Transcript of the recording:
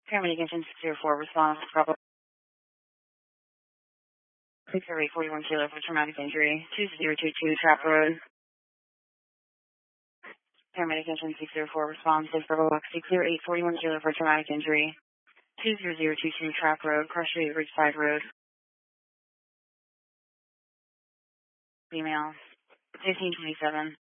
Paramedic engine 604, response, Bravo. 60841 Kilo for traumatic injury, 2022 Trap Road. Paramedic engine 604, response, Bravo, 60841 Kilo for traumatic injury, 20022 Trap Road, Crush Rate, Ridgeside Road. Female, 1527.